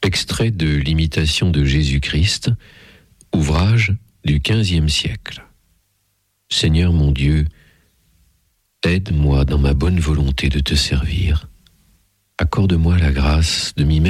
Extrait de l'Imitation de Jésus-Christ, ouvrage du XVe siècle. Seigneur mon Dieu, aide-moi dans ma bonne volonté de te servir. Accorde-moi la grâce de m'y mettre